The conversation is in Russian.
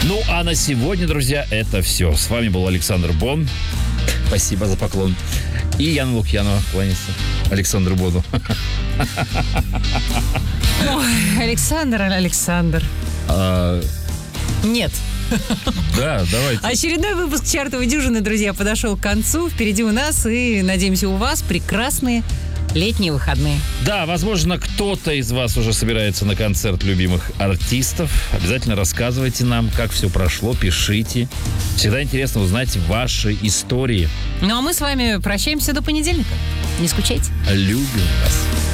Ну, а на сегодня, друзья, это все. С вами был Александр Бон. Спасибо за поклон. И Яна Лукьянова кланяется Александру Бону. Ой, Александр. Нет. Да, давайте. Очередной выпуск «Чартовой дюжины», друзья, подошел к концу. Впереди у нас и, надеемся, у вас прекрасные летние выходные. Да, возможно, кто-то из вас уже собирается на концерт любимых артистов. Обязательно рассказывайте нам, как все прошло, пишите. Всегда интересно узнать ваши истории. Ну, а мы с вами прощаемся до понедельника. Не скучайте. Любим вас.